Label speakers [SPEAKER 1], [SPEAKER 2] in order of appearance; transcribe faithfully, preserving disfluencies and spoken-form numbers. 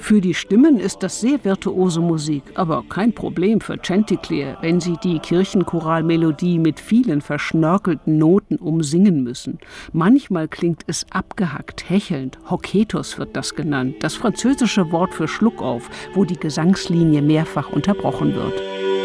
[SPEAKER 1] Für die Stimmen ist das sehr virtuose Musik, aber kein Problem für Chanticleer, wenn sie die Kirchenchoralmelodie mit vielen verschnörkelten Noten umsingen müssen. Manchmal klingt es abgehackt, hechelnd. Hoquetus wird das genannt, das französische Wort für Schluckauf, wo die Gesangslinie mehrfach unterbrochen wird.